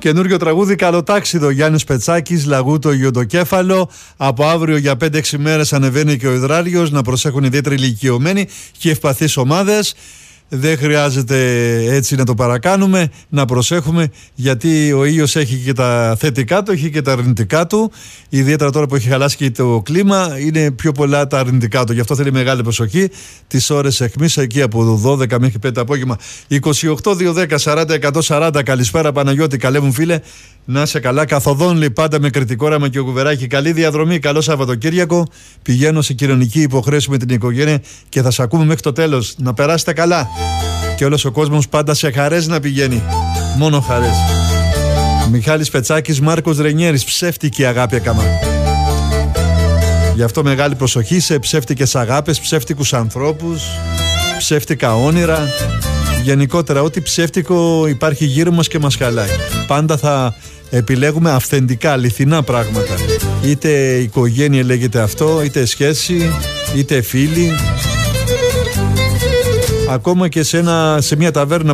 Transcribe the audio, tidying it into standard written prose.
Καινούριο τραγούδι Καλοτάξιδο, Γιάννης Πετσάκης, Λαγούτο Ιοντοκέφαλο. Από αύριο για 5-6 μέρες ανεβαίνει και ο υδράλιος. Να προσέχουν ιδιαίτερα ηλικιωμένοι και ευπαθείς ομάδες. Δεν χρειάζεται έτσι να το παρακάνουμε, να προσέχουμε, γιατί ο ήλιος έχει και τα θετικά του, έχει και τα αρνητικά του. Ιδιαίτερα τώρα που έχει χαλάσει και το κλίμα, είναι πιο πολλά τα αρνητικά του. Γι' αυτό θέλει μεγάλη προσοχή τις ώρες αιχμής, εκεί από 12 μέχρι 5 το απόγευμα. 28-210-40-140. Καλησπέρα Παναγιώτη, καλέ μου φίλε. Να είσαι καλά. Καθοδόν λέει πάντα με κριτικό ράμα και ο κουβεράκι. Καλή διαδρομή, καλό Σαββατοκύριακο. Πηγαίνω σε κοινωνική υποχρέωση με την οικογένεια και θα σε ακούμε μέχρι το τέλος. Να περάσετε καλά. Και όλος ο κόσμος πάντα σε χαρές να πηγαίνει. Μόνο χαρές. Μιχάλης Πετσάκης, Μάρκος Ρενιέρης. Ψεύτικη αγάπη έκαμα. Γι' αυτό μεγάλη προσοχή σε ψεύτικες αγάπες, ψεύτικους ανθρώπους, ψεύτικα όνειρα. Γενικότερα ό,τι ψεύτικο υπάρχει γύρω μας και μας χαλάει. Πάντα θα επιλέγουμε αυθεντικά, αληθινά πράγματα. Είτε οικογένεια λέγεται αυτό, είτε σχέση, είτε φίλοι. Ακόμα και σε μια ταβέρνα